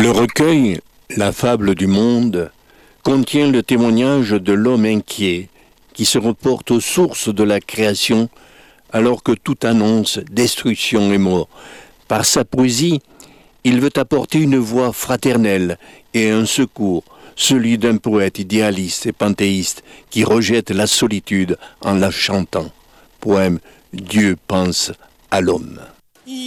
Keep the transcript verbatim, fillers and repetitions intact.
Le recueil « La fable du monde » contient le témoignage de l'homme inquiet qui se reporte aux sources de la création alors que tout annonce destruction et mort. Par sa poésie, il veut apporter une voix fraternelle et un secours, celui d'un poète idéaliste et panthéiste qui rejette la solitude en la chantant. Poème « Dieu pense à l'homme ».